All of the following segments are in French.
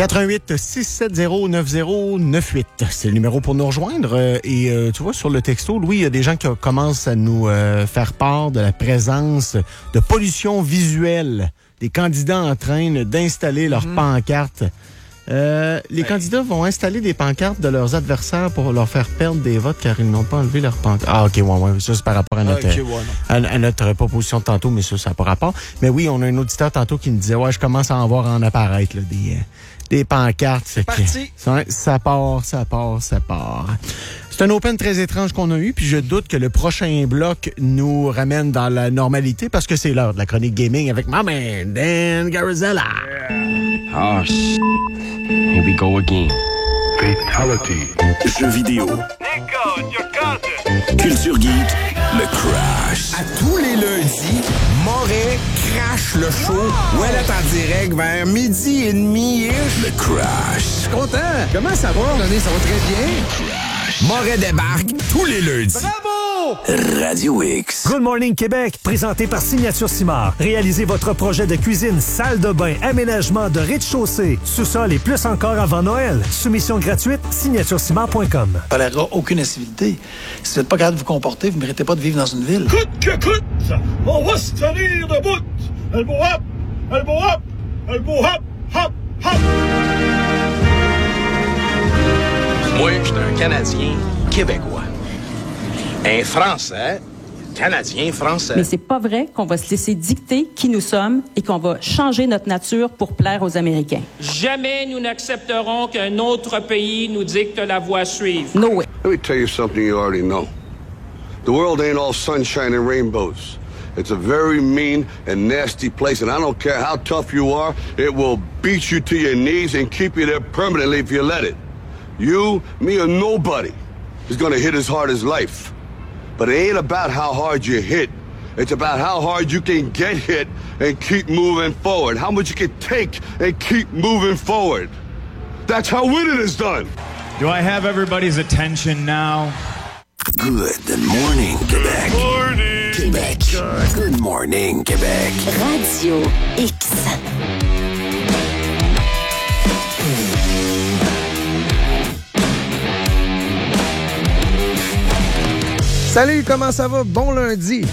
88-670-9098. C'est le numéro pour nous rejoindre. Et tu vois, sur le texto, Louis, il y a des gens qui commencent à nous faire part de la présence de pollution visuelle. Des candidats en train d'installer leurs pancartes. Les candidats vont installer des pancartes de leurs adversaires pour leur faire perdre des votes car ils n'ont pas enlevé leurs pancartes. Ah, OK, ouais. Ça, c'est par rapport à notre proposition de tantôt, mais ça n'a pas rapport. Mais oui, on a un auditeur tantôt qui me disait, ouais, je commence à en voir en apparaître, là, des pancartes. C'est parti. Ça part. C'est un open très étrange qu'on a eu, puis je doute que le prochain bloc nous ramène dans la normalité parce que c'est l'heure de la chronique gaming avec ma man, Dan Garzella. Oh, here we go again. Fatality. Jeux vidéo. Nico, it's your cousin. Culture Geek, le Crash. À tous les lundis, Moret crache le show. Ouais, elle est en direct vers 12h30. Le Crash. Je suis content. Comment ça va? Ça va très bien. Moret débarque tous les lundis. Bravo! Radio X. Good Morning Québec, présenté par Signature Simard. Réalisez votre projet de cuisine, salle de bain, aménagement de rez-de-chaussée, sous-sol et plus encore avant Noël. Soumission gratuite, signaturesimard.com. Ça tolérera aucune incivilité. Si vous n'êtes pas capable de vous comporter, vous ne méritez pas de vivre dans une ville. Coûte que coûte, on va se tenir debout. El bohap, el bohap, el bohap, hop, hop. Moi, je suis un Canadien québécois. Un Français, Canadien-Français. Mais c'est pas vrai qu'on va se laisser dicter qui nous sommes et qu'on va changer notre nature pour plaire aux Américains. Jamais nous n'accepterons qu'un autre pays nous dicte la voie à suivre. No way. Let me tell you something you already know. The world ain't all sunshine and rainbows. It's a very mean and nasty place, and I don't care how tough you are, it will beat you to your knees and keep you there permanently if you let it. You, me, or nobody is gonna hit as hard as life. But it ain't about how hard you hit. It's about how hard you can get hit and keep moving forward. How much you can take and keep moving forward. That's how winning is done. Do I have everybody's attention now? Good morning, Québec. Good morning. Québec. Good morning, Québec. Radio X. Salut, comment ça va? Bon lundi.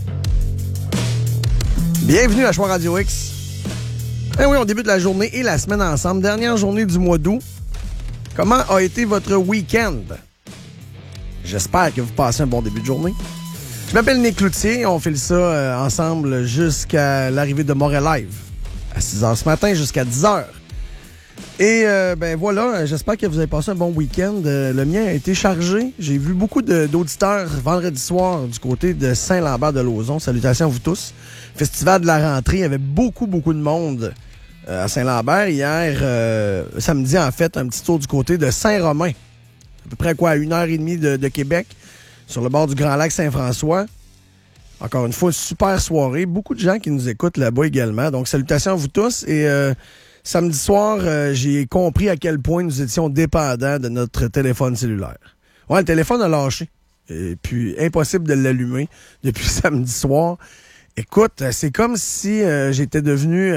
Bienvenue à Choix Radio X. Eh oui, on débute la journée et la semaine ensemble. Dernière journée du mois d'août. Comment a été votre week-end? J'espère que vous passez un bon début de journée. Je m'appelle Nick Cloutier. On fait ça ensemble jusqu'à l'arrivée de Montréal Live. À 6h ce matin jusqu'à 10h. Et ben voilà, j'espère que vous avez passé un bon week-end. Le mien a été chargé. J'ai vu beaucoup d'auditeurs vendredi soir du côté de Saint-Lambert-de-Lauzon. Salutations à vous tous. Festival de la rentrée, il y avait beaucoup de monde à Saint-Lambert. Hier, samedi en fait, un petit tour du côté de Saint-Romain. À peu près à 1h30 de Québec, sur le bord du Grand Lac Saint-François. Encore une fois, super soirée. Beaucoup de gens qui nous écoutent là-bas également. Donc, salutations à vous tous. Et samedi soir, j'ai compris à quel point nous étions dépendants de notre téléphone cellulaire. Ouais, le téléphone a lâché. Et puis, impossible de l'allumer depuis samedi soir. Écoute, c'est comme si j'étais devenu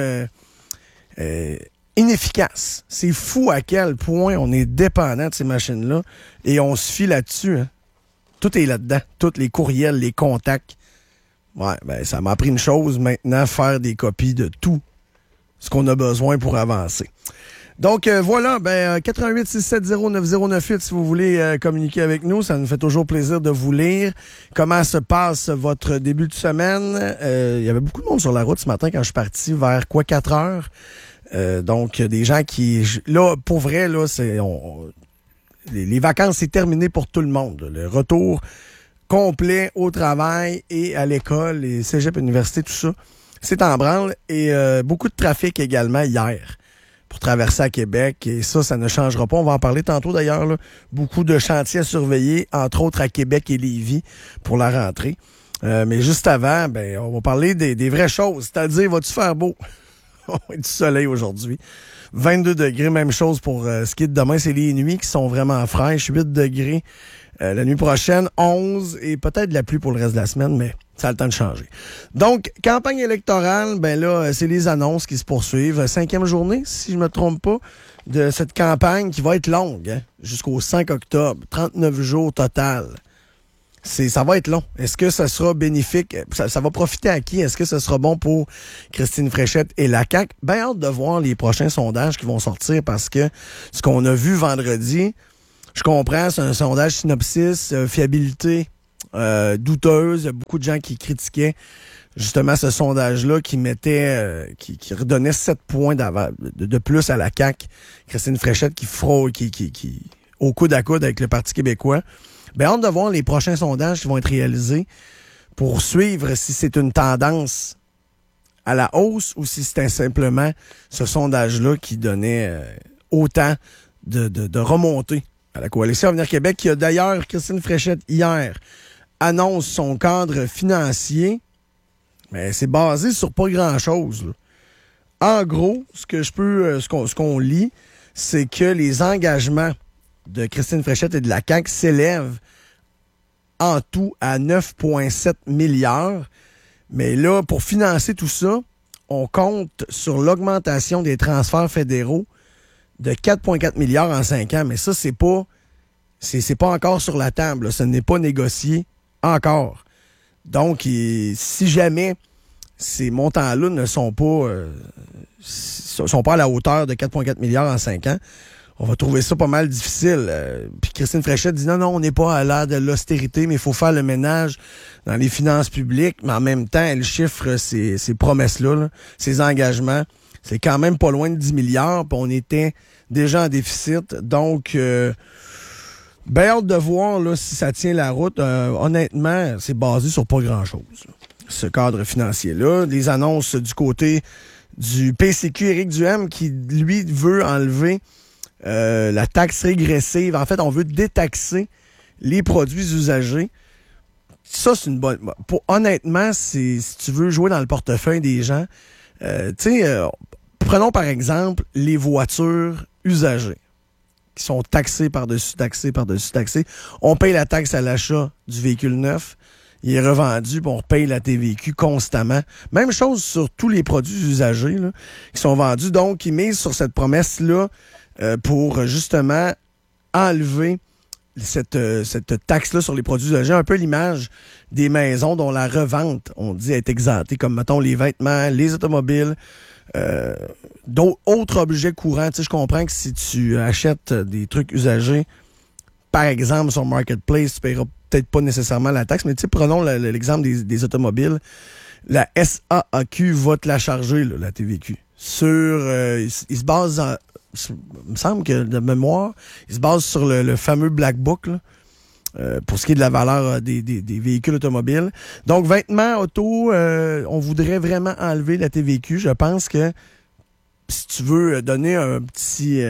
inefficace. C'est fou à quel point on est dépendant de ces machines-là et on se fie là-dessus. Hein. Tout est là-dedans. Tous les courriels, les contacts. Ouais, ben ça m'a appris une chose maintenant, faire des copies de tout ce qu'on a besoin pour avancer. Donc voilà, ben 88-670-9098 si vous voulez communiquer avec nous, ça nous fait toujours plaisir de vous lire. Comment se passe votre début de semaine? Il y avait beaucoup de monde sur la route ce matin quand je suis parti vers 4 heures. Donc des gens qui... Là, pour vrai, là, les vacances, c'est terminé pour tout le monde. Le retour complet au travail et à l'école, les cégep, université, tout ça, c'est en branle. Et beaucoup de trafic également hier pour traverser à Québec. Et ça ne changera pas. On va en parler tantôt d'ailleurs. Là. Beaucoup de chantiers à surveiller, entre autres à Québec et Lévis pour la rentrée. Mais juste avant, ben on va parler des vraies choses. C'est-à-dire, va-tu faire beau? On va du soleil aujourd'hui. 22 degrés, même chose pour ce qui est de demain. C'est les nuits qui sont vraiment fraîches. 8 degrés la nuit prochaine, 11 et peut-être de la pluie pour le reste de la semaine, mais Ça a le temps de changer. Donc, campagne électorale, ben là, c'est les annonces qui se poursuivent. 5e journée, si je me trompe pas, de cette campagne qui va être longue, hein, jusqu'au 5 octobre. 39 jours total. Ça va être long. Est-ce que ça sera bénéfique? Ça va profiter à qui? Est-ce que ce sera bon pour Christine Fréchette et la CAQ? Ben, hâte de voir les prochains sondages qui vont sortir parce que ce qu'on a vu vendredi, je comprends, c'est un sondage synopsis, fiabilité douteuse. Il y a beaucoup de gens qui critiquaient justement ce sondage-là qui mettait, qui redonnait 7 points de plus à la CAQ. Christine Fréchette qui frôle, qui au coude à coude avec le Parti québécois. Ben, hâte de voir les prochains sondages qui vont être réalisés pour suivre si c'est une tendance à la hausse ou si c'était simplement ce sondage-là qui donnait autant de remontées à la Coalition Avenir Québec, qui a d'ailleurs, Christine Fréchette, hier, annonce son cadre financier. Mais c'est basé sur pas grand-chose, là. En gros, ce qu'on lit, c'est que les engagements de Christine Fréchette et de la CAQ s'élèvent en tout à 9,7 milliards. Mais là, pour financer tout ça, on compte sur l'augmentation des transferts fédéraux de 4,4 milliards en 5 ans. Mais ça, c'est pas encore sur la table, là. Ce n'est pas négocié encore. Donc, si jamais ces montants-là ne sont pas à la hauteur de 4,4 milliards en 5 ans, on va trouver ça pas mal difficile. Puis Christine Fréchette dit non, on n'est pas à l'ère de l'austérité, mais il faut faire le ménage dans les finances publiques. Mais en même temps, elle chiffre ces promesses-là, là, ces engagements. C'est quand même pas loin de 10 milliards, puis on était déjà en déficit. Donc, ben hâte de voir là, si ça tient la route. Honnêtement, c'est basé sur pas grand-chose, là, ce cadre financier-là. Les annonces du côté du PCQ, Éric Duhaime, qui, lui, veut enlever la taxe régressive. En fait, on veut détaxer les produits usagés. Ça, c'est une bonne... honnêtement, si tu veux jouer dans le portefeuille des gens, prenons par exemple les voitures usagées qui sont taxées par-dessus taxées. On paye la taxe à l'achat du véhicule neuf. Il est revendu, puis on repaye la TVQ constamment. Même chose sur tous les produits usagés là, qui sont vendus. Donc, ils misent sur cette promesse-là pour justement enlever cette taxe-là sur les produits usagés. Un peu l'image des maisons dont la revente, on dit, est exemptée, comme, mettons, les vêtements, les automobiles, d'autres objets courants. Tu sais, je comprends que si tu achètes des trucs usagés, par exemple, sur Marketplace, tu paieras peut-être pas nécessairement la taxe, mais tu sais, prenons l'exemple des automobiles. La SAAQ va te la charger, là, la TVQ. Il se base il me semble que, de mémoire, il se base sur le fameux Black Book, là, pour ce qui est de la valeur des véhicules automobiles. Donc, vêtements, auto, on voudrait vraiment enlever la TVQ. Je pense que si tu veux donner un petit...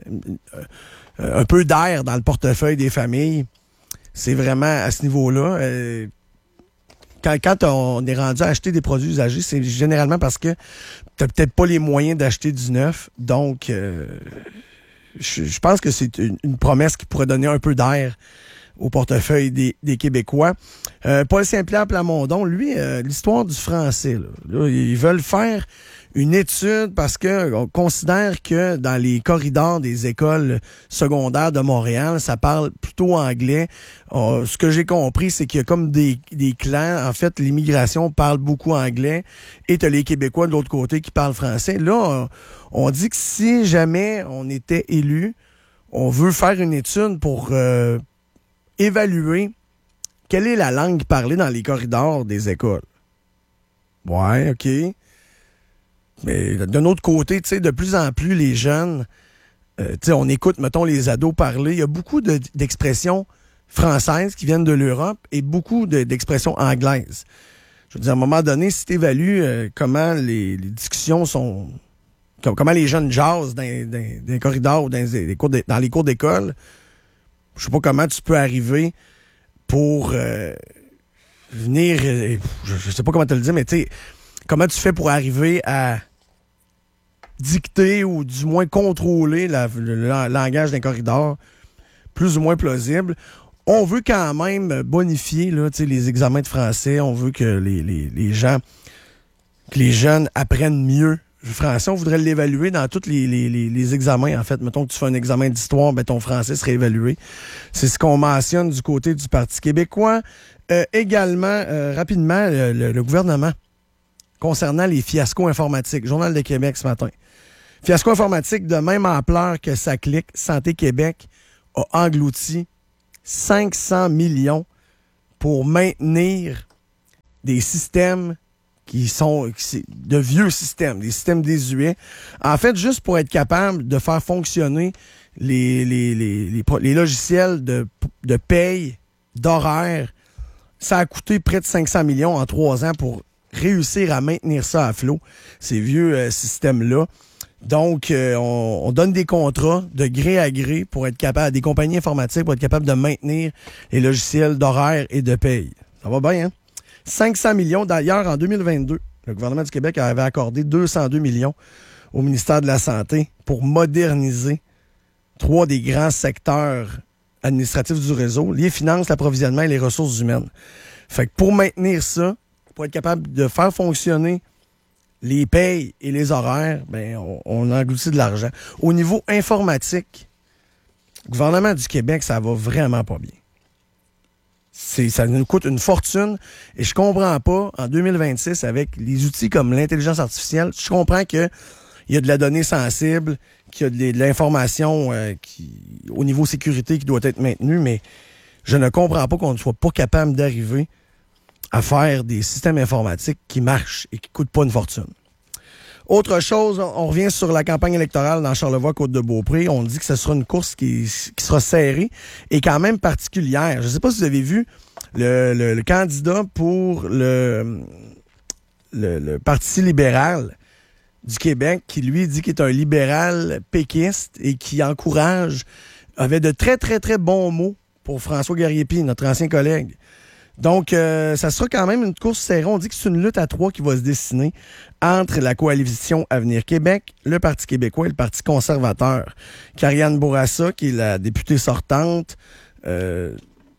un peu d'air dans le portefeuille des familles, c'est vraiment à ce niveau-là. Quand on est rendu à acheter des produits usagés, c'est généralement parce que t'as peut-être pas les moyens d'acheter du neuf. Donc, je pense que c'est une promesse qui pourrait donner un peu d'air au portefeuille des Québécois. Paul Saint-Pierre Plamondon, lui, l'histoire du français, là, ils veulent faire une étude parce qu'on considère que dans les corridors des écoles secondaires de Montréal, ça parle plutôt anglais. Ce que j'ai compris, c'est qu'il y a comme des clans. En fait, l'immigration parle beaucoup anglais et t'as les Québécois de l'autre côté qui parlent français. Là, on dit que si jamais on était élu, on veut faire une étude pour évaluer quelle est la langue parlée dans les corridors des écoles. Ouais, OK. Mais d'un autre côté, tu sais, de plus en plus, les jeunes, tu sais, on écoute, mettons, les ados parler. Il y a beaucoup d'expressions françaises qui viennent de l'Europe et beaucoup d'expressions anglaises. Je veux dire, à un moment donné, si tu évalues comment les discussions sont... Comment les jeunes jasent dans les corridors ou dans les cours d'école, je sais pas comment tu peux arriver pour venir... je sais pas comment te le dire, mais tu sais... Comment tu fais pour arriver à dicter ou du moins contrôler le langage d'un corridor plus ou moins plausible? On veut quand même bonifier là, les examens de français. On veut que les jeunes apprennent mieux le français. On voudrait l'évaluer dans tous les examens. En fait, mettons que tu fais un examen d'histoire, ben ton français serait évalué. C'est ce qu'on mentionne du côté du Parti québécois. Également, rapidement, le gouvernement concernant les fiascos informatiques. Journal de Québec ce matin. Fiasco informatique de même ampleur que SACLIC, Santé Québec a englouti 500 millions pour maintenir des systèmes qui sont de vieux systèmes, des systèmes désuets. En fait, juste pour être capable de faire fonctionner les logiciels de paye, d'horaire, ça a coûté près de 500 millions en 3 ans pour réussir à maintenir ça à flot, ces vieux systèmes-là. Donc, on donne des contrats de gré à gré pour être capable, à des compagnies informatiques pour être capable de maintenir les logiciels d'horaire et de paye. Ça va bien, hein? 500 millions. D'ailleurs, en 2022, le gouvernement du Québec avait accordé 202 millions au ministère de la Santé pour moderniser 3 des grands secteurs administratifs du réseau, les finances, l'approvisionnement et les ressources humaines. Fait que pour maintenir ça, pour être capable de faire fonctionner les payes et les horaires, ben on engloutit de l'argent. Au niveau informatique, le gouvernement du Québec, ça va vraiment pas bien. Ça nous coûte une fortune et je comprends pas, en 2026, avec les outils comme l'intelligence artificielle, je comprends qu'il y a de la donnée sensible, qu'il y a de l'information au niveau sécurité qui doit être maintenue, mais je ne comprends pas qu'on ne soit pas capable d'arriver à faire des systèmes informatiques qui marchent et qui ne coûtent pas une fortune. Autre chose, on revient sur la campagne électorale dans Charlevoix-Côte-de-Beaupré. On dit que ce sera une course qui sera serrée et quand même particulière. Je ne sais pas si vous avez vu le candidat pour le Parti libéral du Québec qui, lui, dit qu'il est un libéral péquiste et qui avait de très, très, très bons mots pour François Garriépi, notre ancien collègue. Donc, ça sera quand même une course serrée. On dit que c'est une lutte à 3 qui va se dessiner entre la coalition Avenir Québec, le Parti québécois et le Parti conservateur. Karianne Bourassa, qui est la députée sortante, veut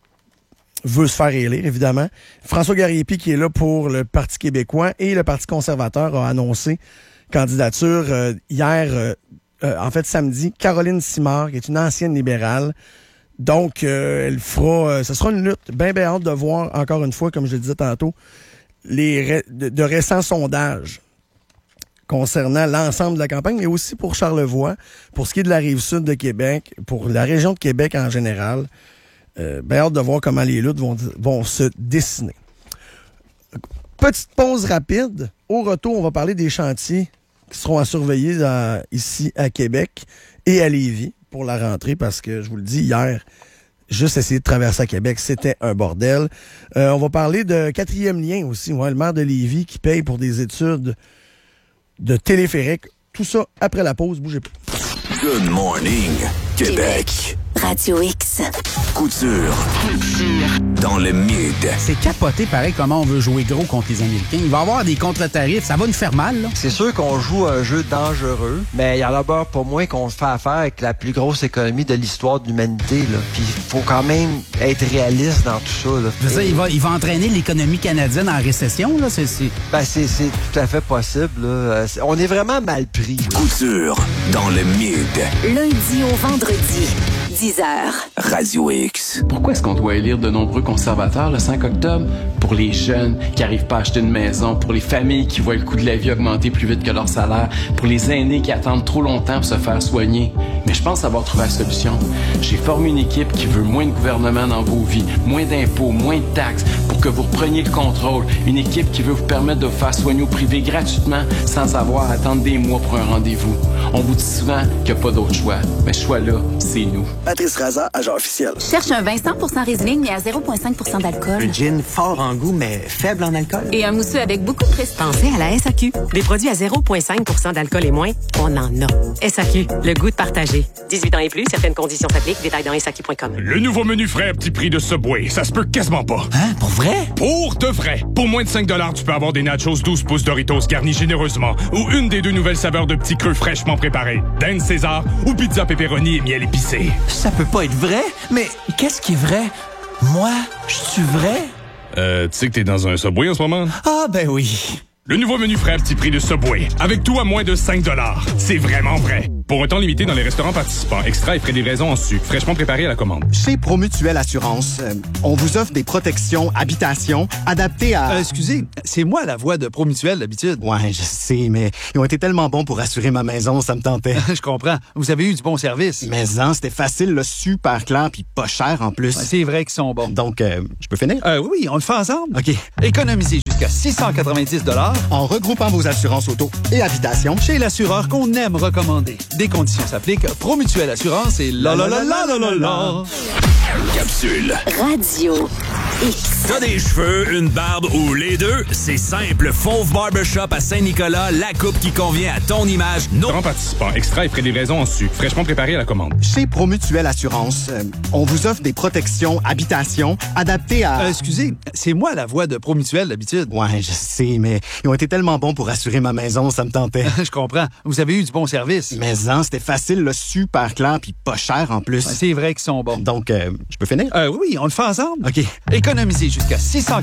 se faire élire, évidemment. François Garriépi, qui est là pour le Parti québécois, et le Parti conservateur a annoncé candidature hier, en fait samedi, Caroline Simard, qui est une ancienne libérale. Donc, elle fera... ce sera une lutte. Bien hâte de voir, encore une fois, comme je le disais tantôt, de récents sondages concernant l'ensemble de la campagne, mais aussi pour Charlevoix, pour ce qui est de la Rive-Sud de Québec, pour la région de Québec en général. Bien hâte de voir comment les luttes vont se dessiner. Petite pause rapide. Au retour, on va parler des chantiers qui seront à surveiller ici à Québec et à Lévis pour la rentrée, parce que, je vous le dis, hier, juste essayer de traverser à Québec, c'était un bordel. On va parler de 4e lien aussi, le maire de Lévis qui paye pour des études de téléphérique. Tout ça après la pause, bougez pas. Good morning, Québec. Radio X. Couture. Dans le mid. C'est capoté pareil comment on veut jouer gros contre les Américains. Il va y avoir des contre-tarifs, ça va nous faire mal, là. C'est sûr qu'on joue un jeu dangereux, mais il y en a d'abord pas moins qu'on fait affaire avec la plus grosse économie de l'histoire de l'humanité, là. Puis il faut quand même être réaliste dans tout ça, là. Je veux dire, il va entraîner l'économie canadienne en récession, là. C'est tout à fait possible, là. On est vraiment mal pris, là. Couture dans le mid. Lundi au vendredi. 10h. Radio X. Pourquoi est-ce qu'on doit élire de nombreux conservateurs le 5 octobre? Pour les jeunes qui n'arrivent pas à acheter une maison, pour les familles qui voient le coût de la vie augmenter plus vite que leur salaire, pour les aînés qui attendent trop longtemps pour se faire soigner. Mais je pense avoir trouvé la solution. J'ai formé une équipe qui veut moins de gouvernement dans vos vies, moins d'impôts, moins de taxes, pour que vous repreniez le contrôle. Une équipe qui veut vous permettre de vous faire soigner au privé gratuitement sans avoir à attendre des mois pour un rendez-vous. On vous dit souvent qu'il n'y a pas d'autre choix. Mais ce choix-là, c'est nous. Patrice Raza, agent officiel. Cherche un vin 100% Riesling, mais à 0,5% d'alcool. Un gin fort en goût, mais faible en alcool. Et un mousseux avec beaucoup de prestige. Pensez à la SAQ. Des produits à 0,5% d'alcool et moins, on en a. SAQ, le goût de partager. 18 ans et plus, certaines conditions s'appliquent. Détails dans SAQ.com. Le nouveau menu frais à petit prix de Subway, ça se peut quasiment pas. Hein? Pour vrai? Pour de vrai. Pour moins de 5$, tu peux avoir des nachos 12 pouces Doritos garnis généreusement ou une des 2 nouvelles saveurs de petits creux fraîchement préparés. Dinde César ou pizza pepperoni et miel épicé. Ça peut pas être vrai, mais qu'est-ce qui est vrai? Moi? Je suis vrai? Tu sais que t'es dans un Subway en ce moment? Ah, ben oui. Le nouveau menu frais à petit prix de Subway, avec tout à moins de 5 $. C'est vraiment vrai. Pour un temps limité dans les restaurants participants, extra et frais de livraison en sucre, fraîchement préparés à la commande. Chez Promutuelle Assurance, on vous offre des protections habitation adaptées à... Excusez, c'est moi la voix de Promutuelle d'habitude. Ouais, je sais, mais ils ont été tellement bons pour assurer ma maison, ça me tentait. Je comprends. Vous avez eu du bon service. Mais c'était facile, là, super clair, puis pas cher en plus. Ouais, c'est vrai qu'ils sont bons. Donc, je peux finir? Oui, on le fait ensemble. OK. Économisez jusqu'à 690 $ en regroupant vos assurances auto et habitation chez l'assureur qu'on aime recommander. Des conditions s'appliquent. Promutuelle Assurance et la. Capsule. Radio X. T'as des cheveux, une barbe ou les deux? C'est simple. Fauve Barbershop à Saint-Nicolas, la coupe qui convient à ton image. Restaurants participants, extra et frais de livraison en sucre, fraîchement préparés à la commande. Chez Promutuelle Assurance, on vous offre des protections habitation adaptées à... Excusez, c'est moi la voix de Promutuelle d'habitude. Ouais, je sais, mais ils ont été tellement bons pour assurer ma maison, ça me tentait. Je comprends. Vous avez eu du bon service. Mais c'était facile, là, super clair, puis pas cher en plus. Ouais, c'est vrai qu'ils sont bons. Donc, je peux finir? Oui, on le fait ensemble. OK. Économisez jusqu'à 600